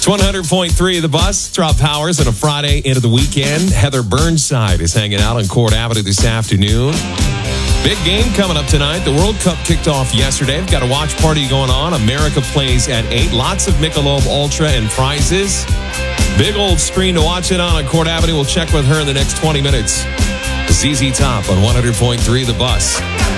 It's 100.3 The Bus. It's Rob Powers on a Friday into the weekend. Heather Burnside is hanging out on Court Avenue this afternoon. Big game coming up tonight. The World Cup kicked off yesterday. We've got a watch party going on. America plays at 8. Lots of Michelob Ultra and prizes. Big old screen to watch it on Court Avenue. We'll check with her in the next 20 minutes. ZZ Top on 100.3 The Bus.